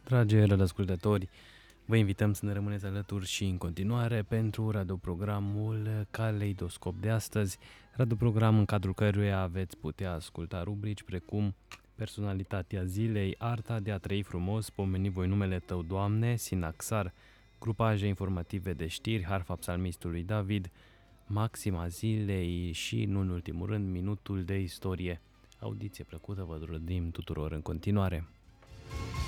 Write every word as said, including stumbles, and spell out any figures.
Dragi radioascultători, vă invităm să ne rămâneți alături și în continuare pentru radioprogramul Caleidoscop de astăzi, radioprogram în cadrul căruia veți putea asculta rubrici precum Personalitatea zilei, Arta de a trăi frumos, Pomeni voi numele Tău, Doamne, Sinaxar, grupaje informative de știri, Harfa psalmistului David, Maxima zilei și, nu în ultimul rând, Minutul de istorie. Audiție plăcută vă dorim tuturor în continuare.